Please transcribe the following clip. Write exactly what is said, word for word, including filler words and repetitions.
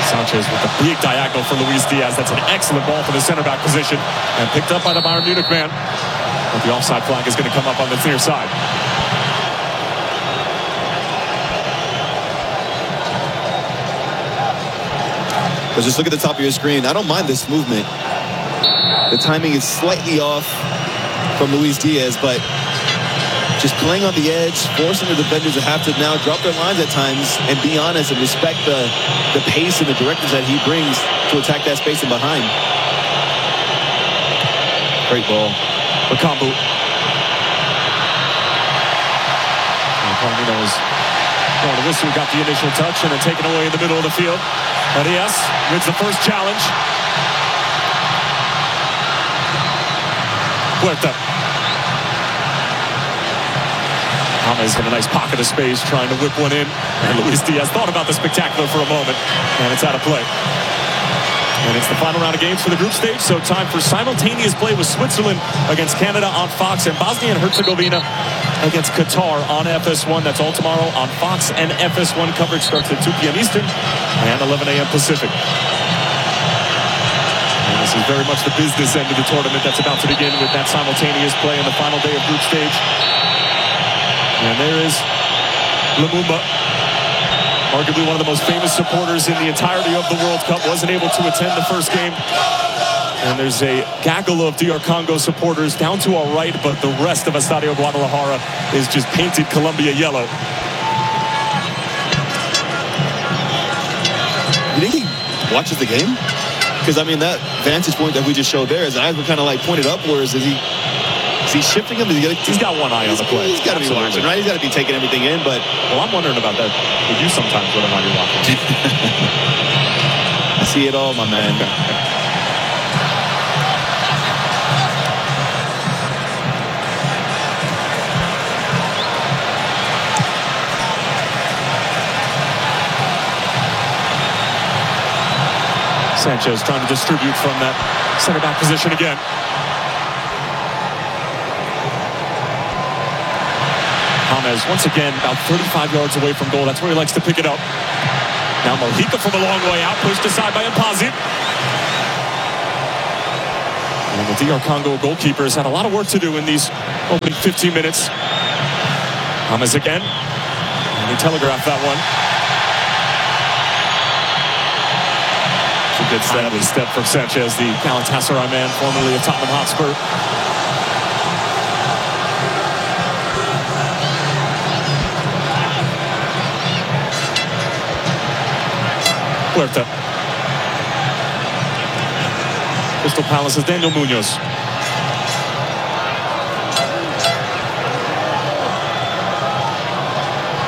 Sanchez with the big diagonal for Luis Diaz. That's an excellent ball for the center back position. And picked up by the Bayern Munich man. But the offside flag is going to come up on the near side. But just look at the top of your screen. I don't mind this movement. The timing is slightly off from Luis Diaz, but just playing on the edge, forcing the defenders to have to now drop their lines at times and be honest and respect the, the pace and the directives that he brings to attack that space and behind. Great ball. Bakambu. Palomino is going to this who got the initial touch and then taken away in the middle of the field. Arias wins the first challenge. Puerta. James in a nice pocket of space trying to whip one in. And Luis Diaz thought about the spectacular for a moment. And it's out of play. And it's the final round of games for the group stage. So time for simultaneous play with Switzerland against Canada on Fox and Bosnia and Herzegovina against Qatar on F S one. That's all tomorrow on Fox and F S one. Coverage starts at two p m Eastern and eleven a m Pacific. And this is very much the business end of the tournament that's about to begin with that simultaneous play on the final day of group stage. And there is Lumumba, arguably one of the most famous supporters in the entirety of the World Cup, wasn't able to attend the first game. And there's a gaggle of D R Congo supporters down to our right, but the rest of Estadio Guadalajara is just painted Colombia yellow. You think he watches the game? Because, I mean, that vantage point that we just showed there, his eyes were kind of like pointed upwards. Is he, is he shifting them? Is he gonna, he's got one eye on the play. He's got to be watching, right? He's got to be taking everything in, but... Well, I'm wondering about that with you sometimes, whether or not you're watching. I see it all, my man. Sanchez trying to distribute from that center back position again. James once again about thirty-five yards away from goal. That's where he likes to pick it up. Now Mojica from a long way out, pushed aside by Mpazi. And the D R Congo goalkeeper has had a lot of work to do in these opening fifteen minutes. James again. And he telegraphed that one. Good step. step from Sanchez, the Galatasaray man, formerly of Tottenham Hotspur. Puerta. Crystal Palace's Daniel Munoz.